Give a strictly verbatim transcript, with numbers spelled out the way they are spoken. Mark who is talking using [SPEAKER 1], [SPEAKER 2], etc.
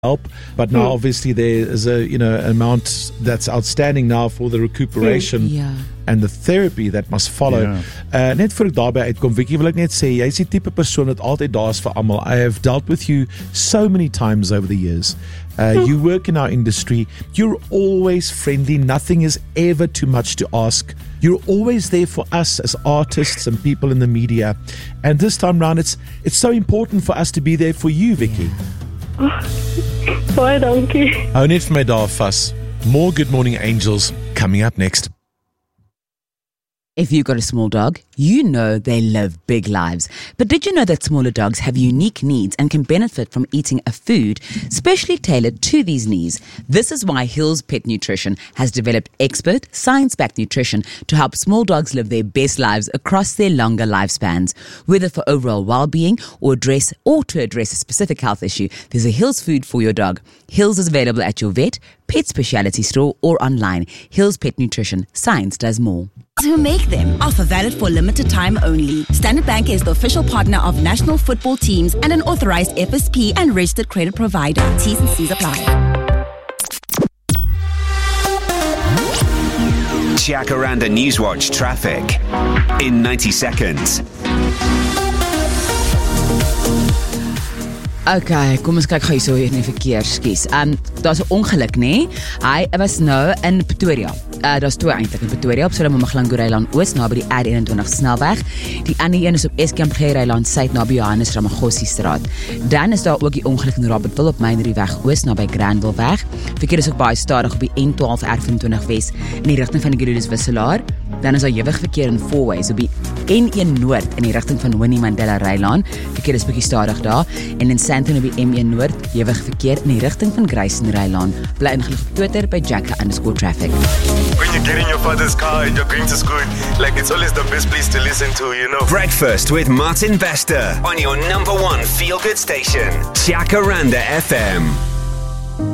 [SPEAKER 1] help, but now mm. obviously there is a you know amount that's outstanding now for the recuperation
[SPEAKER 2] mm. yeah.
[SPEAKER 1] and the therapy that must follow.
[SPEAKER 3] Yeah.
[SPEAKER 1] Uh, net voor ek daarby uitkom, Vicky, wil ek net sê jy is die tipe persoon wat altyd daar is vir almal. I have dealt with you so many times over the years. Uh, mm. You work in our industry. You're always friendly. Nothing is ever too much to ask. You're always there for us as artists and people in the media. And this time round, it's it's so important for us to be there for you, Vicky.
[SPEAKER 4] Baie dankie.
[SPEAKER 1] Hou net vir my daar vas. More Good Morning Angels coming up next.
[SPEAKER 2] If you've got a small dog, you know they live big lives. But did you know that smaller dogs have unique needs and can benefit from eating a food specially tailored to these needs? This is why Hills Pet Nutrition has developed expert, science-backed nutrition to help small dogs live their best lives across their longer lifespans. Whether for overall well-being or address or to address a specific health issue, there's a Hills food for your dog. Hills is available at your vet, pet specialty store or online. Hills Pet Nutrition. Science does more.
[SPEAKER 5] Who make them. Offer valid for limited time only. Standard Bank is the official partner of national football teams and an authorized F S P and registered credit provider. T's and C's apply.
[SPEAKER 6] Jacaranda Newswatch traffic in ninety seconds.
[SPEAKER 2] Okay, kom ons kyk gou hier so in die verkeer, skus. Um, daar's 'n ongeluk, nê? Hy was nou in Pretoria. Uh, daar's twee eintlik in Pretoria op Solomon Maglango Rylaan Oos naby die R eenentwintig snelweg. Die ander een is op Eskamp Rylaan Suid naby Johannes Ramagossi straat. Dan is daar ook die ongeluk in Robertville op Meinerie weg Oos naby Granville weg. Verkeer is ook baie stadig op die N twaalf R vyf Wes in die rigting van die Gillies Wisselaar. Dan is daar ewig verkeer in Fourways op die N een Noord in die rigting van Winnie Mandela Rylaan. Verkeer is bietjie stadig daar en in Sandton op die M een Noord ewig verkeer in die rigting van Grayson Rylaan. Bly ingelig op Twitter by Jacka underscore traffic.
[SPEAKER 7] When you get in your father's car and you're going to school, like it's always the best place to listen to, you know.
[SPEAKER 6] Breakfast with Martin Bester on your number one feel-good station, Jacaranda F M.